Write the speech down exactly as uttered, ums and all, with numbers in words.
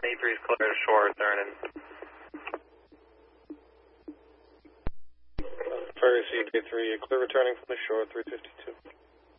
E three is clear to shore, turning. Ferry C K three, clear returning from the shore, three fifty-two.